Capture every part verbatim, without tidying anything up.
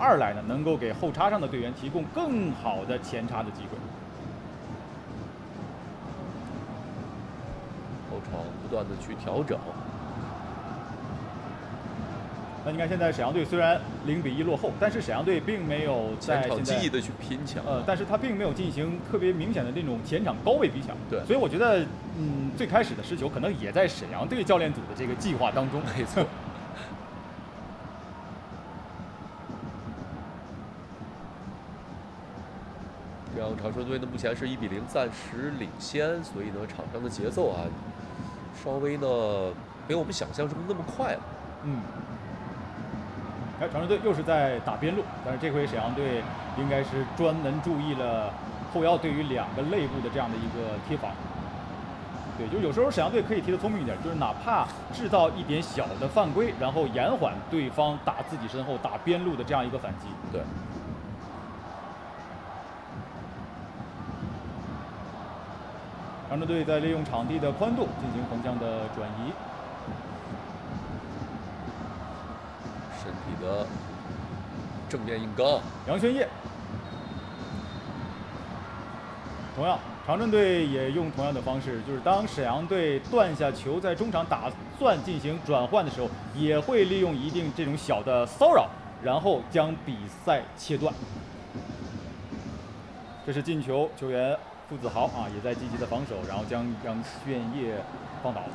二来呢，能够给后插上的队员提供更好的前插的机会。 后场不断的去调整。 那你看，现在沈阳队虽然零比一落后，但是沈阳队并没有在前场积极的去拼抢， 呃，但是他并没有进行特别明显的那种前场高位逼抢。 对， 所以我觉得，嗯，最开始的失球可能也在沈阳队教练组的这个计划当中。 没错。这样长春队呢，目前是一比零暂时领先，所以呢，场上的节奏啊，稍微呢没有我们想象中那么快了。 嗯。哎，长春队又是在打边路，但是这回沈阳队应该是专门注意了后腰对于两个肋部的这样的一个贴防。对，就有时候沈阳队可以踢得聪明一点，就是哪怕制造一点小的犯规，然后延缓对方打自己身后打边路的这样一个反击。 对。 长春队在利用场地的宽度进行横向的转移。 身体的正面硬刚， 杨轩烨。同样，长春队也用同样的方式，就是当沈阳队断下球，在中场打算进行转换的时候，也会利用一定这种小的骚扰，然后将比赛切断。这是进球球员傅子豪啊，也在积极的防守，然后将杨轩烨放倒。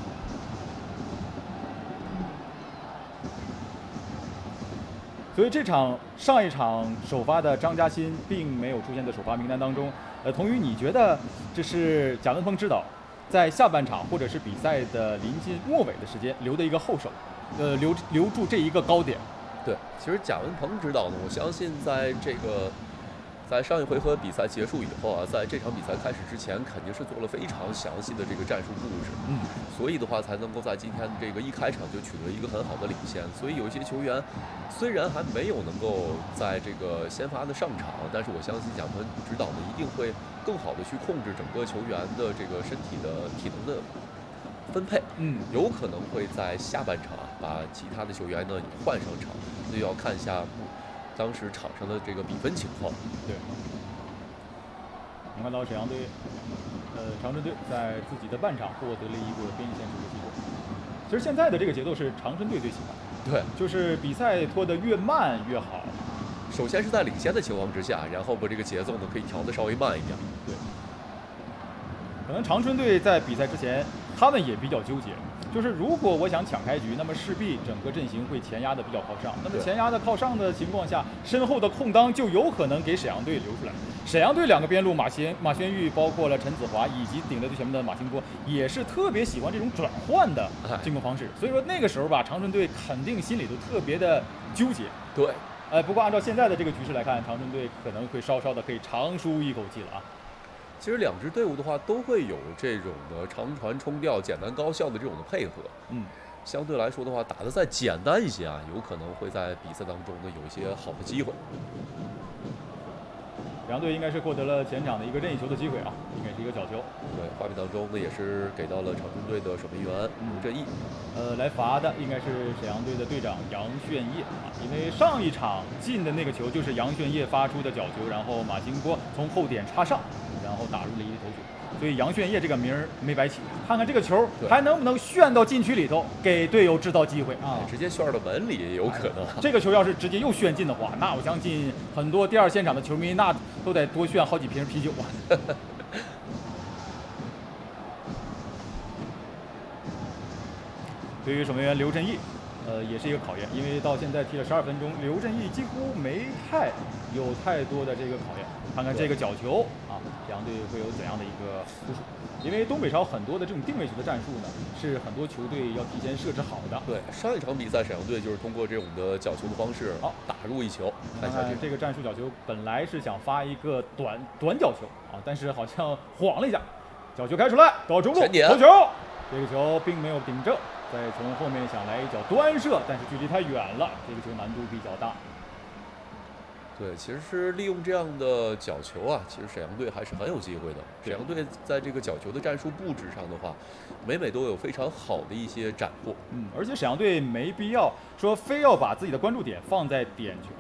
所以这场上一场首发的张家欣并没有出现在首发名单当中。呃，童宇，你觉得这是贾文鹏指导在下半场或者是比赛的临近末尾的时间留的一个后手，呃，留留住这一个高点？ 对，其实贾文鹏指导呢，我相信在这个在上一回合比赛结束以后啊，在这场比赛开始之前，肯定是做了非常详细的这个战术布置， 嗯， 所以的话才能够在今天这个一开场就取得一个很好的领先。所以有一些球员虽然还没有能够在这个先发的上场，但是我相信贾文鹏指导呢一定会更好的去控制整个球员的这个身体的体能的分配， 嗯， 有可能会在下半场把其他的球员呢也换上场，所以要看一下当时场上的这个比分情况。 对，能看到沈阳队，呃，长春队在自己的半场获得了一个边线球的机会。其实现在的这个节奏是长春队最喜欢的， 对， 就是比赛拖得越慢越好。 首先是在领先的情况之下，然后把这个节奏呢可以调得稍微慢一点。 对，可能长春队在比赛之前，他们也比较纠结。就是如果我想抢开局，那么势必整个阵型会前压的比较靠上。那么前压的靠上的情况下，身后的空当就有可能给沈阳队留出来。沈阳队两个边路马贤、马轩玉，包括了陈子华以及顶在最前面的马兴波，也是特别喜欢这种转换的进攻方式。所以说那个时候吧，长春队肯定心里都特别的纠结。 对， 呃，不过按照现在的这个局势来看，长春队可能会稍稍的可以长舒一口气了啊。 其实两支队伍的话都会有这种的长传冲吊、简单高效的这种的配合。 嗯， 相对来说的话，打得再简单一些啊，有可能会在比赛当中呢有一些好的机会。 沈阳队应该是获得了前场的一个任意球的机会啊，应该是一个角球。 对，画面当中呢也是给到了长春队的守门员吴振义。 呃，来罚的应该是沈阳队的队长杨炫烨啊，因为上一场进的那个球就是杨炫烨发出的角球，然后马兴波从后点插上，然后打入了一头球，所以杨炫烨这个名儿没白起。看看这个球还能不能旋到禁区里头，给队友制造机会啊！ 直接旋到门里也有可能。 这个球要是直接又旋进的话，那我相信很多第二现场的球迷那都得多炫好几瓶啤酒啊。对于守门员刘振义，呃，也是一个考验，因为到现在踢了十二分钟，刘振义几乎没太有太多的这个考验。看看这个角球啊，沈阳队会有怎样的一个部署？因为东北超很多的这种定位球的战术呢，是很多球队要提前设置好的。 对，上一场比赛沈阳队就是通过这种的角球的方式，好打入一球。 看看这个战术角球，本来是想发一个短短角球啊，但是好像晃了一下，角球开出来到中路头球，这个球并没有顶正。再从后面想来一脚端射，但是距离太远了，这个球难度比较大。 对，其实是利用这样的角球啊，其实沈阳队还是很有机会的。沈阳队在这个角球的战术布置上的话，每每都有非常好的一些斩获。 嗯，而且沈阳队没必要说非要把自己的关注点放在点球